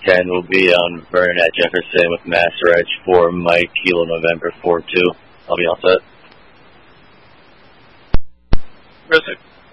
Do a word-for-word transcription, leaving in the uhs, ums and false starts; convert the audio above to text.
ten will be on Vernon at Jefferson with Master Edge for Mike, Kilo November four two. I'll be all set. Risick.